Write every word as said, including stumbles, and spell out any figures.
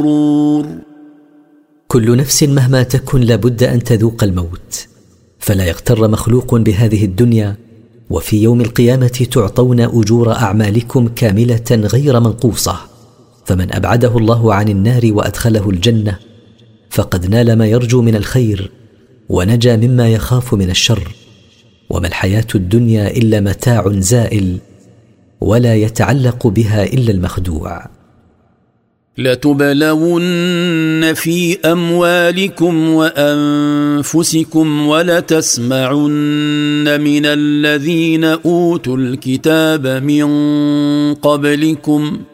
كل نفس مهما تكن لابد أن تذوق الموت، فلا يغتر مخلوق بهذه الدنيا، وفي يوم القيامة تعطون أجور أعمالكم كاملة غير منقوصة، فمن أبعده الله عن النار وأدخله الجنة فقد نال ما يرجو من الخير ونجا مما يخاف من الشر. وما الحياة الدنيا إلا متاع زائل، ولا يتعلق بها إلا المخدوع. لتبلون في أموالكم وأنفسكم ولتسمعن من الذين أوتوا الكتاب من قبلكم